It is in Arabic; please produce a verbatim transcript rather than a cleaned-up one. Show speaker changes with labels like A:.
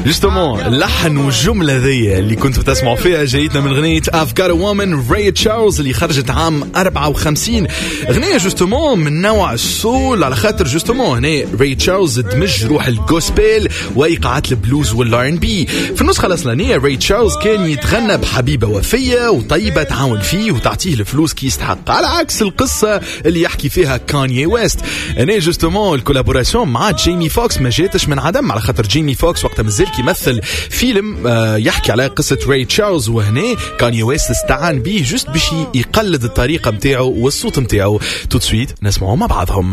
A: جوستومون اللحن والجملة ذي اللي كنتوا تسمعوا فيها جايتنا من غنية I've Got a Woman راي تشارلز اللي خرجت عام أربعة وخمسين. غنية جوستومون من نوع السول على خاطر جوستومون هنا راي تشارلز دمج روح الجوسبيل وإيقاعات البلوز والار ان بي. في النسخة الأصلانية راي تشارلز كان يتغنى بحبيبة وفية وطيبة تعاون فيه وتعطيه الفلوس كي يستحق، على عكس القصة اللي يحكي فيها كانيي ويست. هنا جوستومون الكولابوراسيون مع جيمي فوكس ما جاتش من عدم، على خاطر جيمي فوكس وقت مازال يمثل فيلم يحكي على قصة راي تشارلز، وهنا كانيي ويست استعان به جست باش يقلد الطريقة متاعه والصوت متاعه. تو تسويت نسمعوا مع بعضهم.